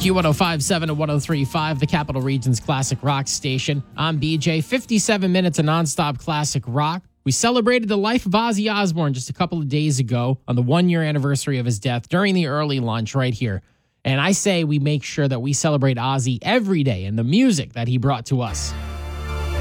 Q1057 and 1035, the Capital Region's classic rock station. I'm BJ. 57 minutes of nonstop classic rock. We celebrated the life of Ozzy Osbourne just a couple of days ago on the 1-year anniversary of his death during the early lunch right here. And I say we make sure that we celebrate Ozzy every day and the music that he brought to us.